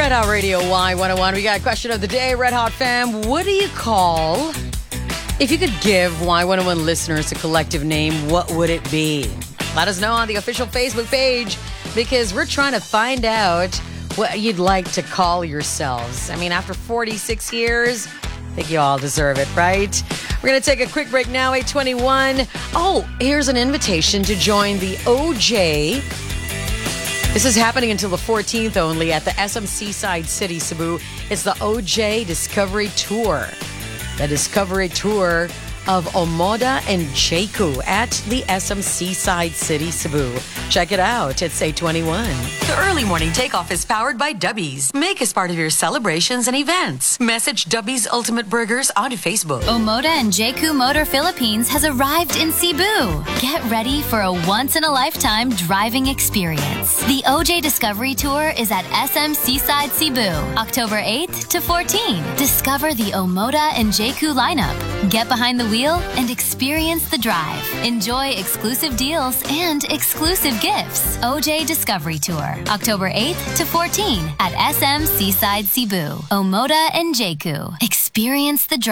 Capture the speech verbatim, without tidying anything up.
Red Hot Radio Y one oh one. We got question of the day, Red Hot fam. What do you call, if you could give Y one oh one listeners a collective name, what would it be? Let us know on the official Facebook page because we're trying to find out what you'd like to call yourselves. I mean, after forty-six years, I think you all deserve it, right? We're going to take a quick break now, eight twenty-one. Oh, here's an invitation to join the O J. This is happening until the fourteenth only at the S M Seaside City, Cebu. It's the O J Discovery Tour. The Discovery Tour of Omoda and Jeku at the S M Seaside City, Cebu. Check it out. It's eight twenty-one. The early morning takeoff is powered by Dubbies. Make us part of your celebrations and events. Message Dubbies Ultimate Burgers onto Facebook. Omoda and Jeku Motor Philippines has arrived in Cebu. Get ready for a once-in-a-lifetime driving experience. The O J Discovery Tour is at S M Seaside Cebu, October eighth to fourteenth. Discover the Omoda and Jeku lineup. Get behind the wheel and experience the drive. Enjoy exclusive deals and exclusive gifts. O J Discovery Tour, October eighth to fourteenth at S M Seaside Cebu. Omoda and Jeku. Experience the drive.